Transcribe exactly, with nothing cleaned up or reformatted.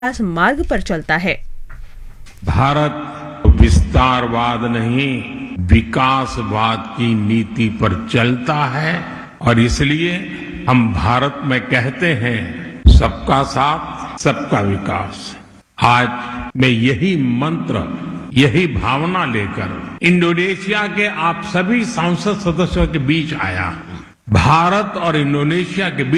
विकास मार्ग पर चलता है। भारत विस्तारवाद नहीं, विकासवाद की नीति पर चलता है और इसलिए हम भारत में कहते हैं सबका साथ सबका विकास। आज मैं यही मंत्र, यही भावना लेकर इंडोनेशिया के आप सभी सांसद सदस्यों के बीच आया हूं। भारत और इंडोनेशिया के बीच